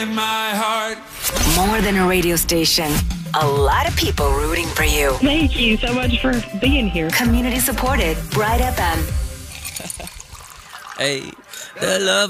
in my heart. More than a radio station. A lot of people rooting for you. Thank you so much for being here. Community supported. Bright FM. Hey, the love